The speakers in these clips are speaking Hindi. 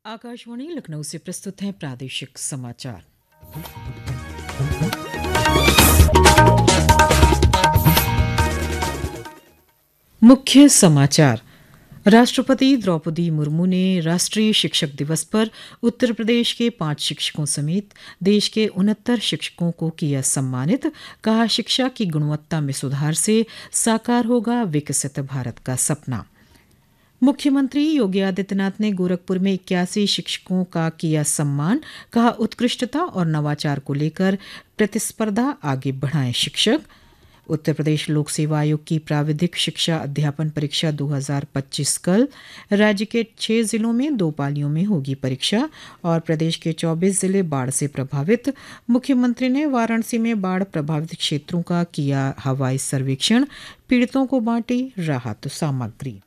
आकाशवाणी लखनऊ से प्रस्तुत हैं प्रादेशिक समाचार। मुख्य समाचार। राष्ट्रपति द्रौपदी मुर्मू ने राष्ट्रीय शिक्षक दिवस पर उत्तर प्रदेश के 5 शिक्षकों समेत देश के 69 शिक्षकों को किया सम्मानित। कहा, शिक्षा की गुणवत्ता में सुधार से साकार होगा विकसित भारत का सपना। मुख्यमंत्री योगी आदित्यनाथ ने गोरखपुर में 81 शिक्षकों का किया सम्मान। कहा, उत्कृष्टता और नवाचार को लेकर प्रतिस्पर्धा आगे बढ़ाएं शिक्षक। उत्तर प्रदेश लोक सेवा आयोग की प्राविधिक शिक्षा अध्यापन परीक्षा 2025 कल। राज्य के 6 जिलों में 2 पालियों में होगी परीक्षा और प्रदेश के 24 जिले बाढ़ से प्रभावित। मुख्यमंत्री ने वाराणसी में बाढ़ प्रभावित क्षेत्रों का किया हवाई सर्वेक्षण। पीड़ितों को बांटी राहत सामग्री।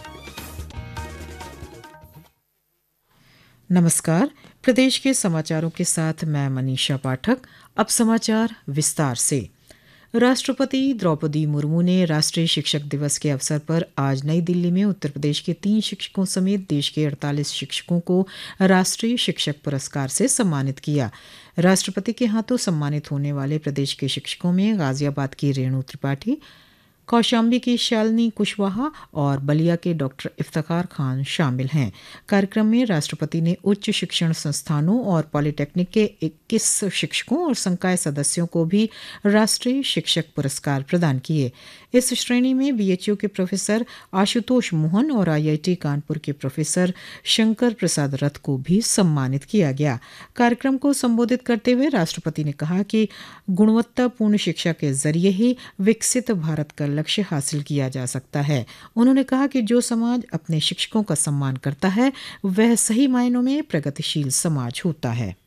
नमस्कार, प्रदेश के समाचारों के साथ मैं मनीषा पाठक। अब समाचार विस्तार से। राष्ट्रपति द्रौपदी मुर्मू ने राष्ट्रीय शिक्षक दिवस के अवसर पर आज नई दिल्ली में उत्तर प्रदेश के 3 शिक्षकों समेत देश के 48 शिक्षकों को राष्ट्रीय शिक्षक पुरस्कार से सम्मानित किया। राष्ट्रपति के हाथों सम्मानित होने वाले प्रदेश के शिक्षकों में गाजियाबाद की रेणु त्रिपाठी, कौशाम्बी की शालिनी कुशवाहा और बलिया के डॉक्टर इफ्तिखार खान शामिल हैं। कार्यक्रम में राष्ट्रपति ने उच्च शिक्षण संस्थानों और पॉलिटेक्निक के 21 शिक्षकों और संकाय सदस्यों को भी राष्ट्रीय शिक्षक पुरस्कार प्रदान किए। इस श्रेणी में बीएचयू के प्रोफेसर आशुतोष मोहन और आईआईटी कानपुर के प्रोफेसर शंकर प्रसाद रथ को भी सम्मानित किया गया। कार्यक्रम को संबोधित करते हुए राष्ट्रपति ने कहा कि गुणवत्तापूर्ण शिक्षा के जरिए ही विकसित भारत का लक्ष्य हासिल किया जा सकता है। उन्होंने कहा कि जो समाज अपने शिक्षकों का सम्मान करता है वह सही मायनों में प्रगतिशील समाज होता है।